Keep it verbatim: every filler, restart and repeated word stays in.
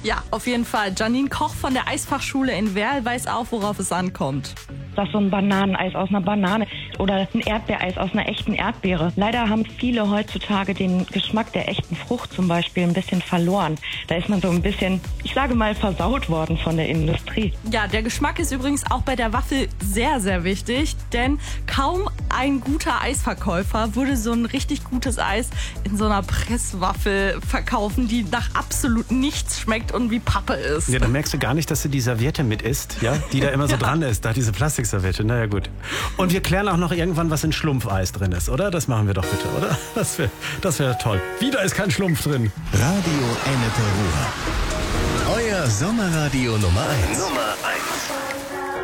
Ja, auf jeden Fall. Janine Koch von der Eisfachschule in Werl weiß auch, worauf es ankommt. Das ist so ein Bananeneis aus einer Banane oder ein Erdbeereis aus einer echten Erdbeere. Leider haben viele heutzutage den Geschmack der echten Frucht zum Beispiel ein bisschen verloren. Da ist man so ein bisschen, ich sage mal, versaut worden von der Industrie. Ja, der Geschmack ist übrigens auch bei der Waffel sehr, sehr wichtig, denn kaum ein guter Eisverkäufer würde so ein richtig gutes Eis in so einer Presswaffel verkaufen, die nach absolut nichts schmeckt und wie Pappe ist. Ja, dann merkst du gar nicht, dass du die Serviette mit isst, ja, die da immer so Ja. dran ist, da diese Plastikserviette. Naja, gut. Und wir klären auch noch irgendwann, was in Schlumpfeis drin ist, oder? Das machen wir doch bitte, oder? Das wäre das wär toll. Wieder ist kein Schlumpf drin. Radio Ennepe Ruhr. Euer Sommerradio Nummer eins. Nummer eins.